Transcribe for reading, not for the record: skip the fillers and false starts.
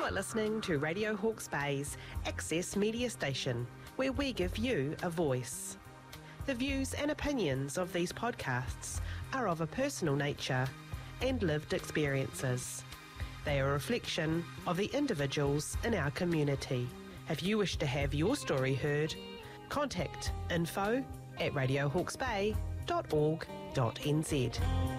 are listening to Radio Hawke's Bay's Access Media Station, where we give you a voice. The views and opinions of these podcasts are of a personal nature and lived experiences. They are a reflection of the individuals in our community. If you wish to have your story heard, contact info@radiohawksbay.org.nz.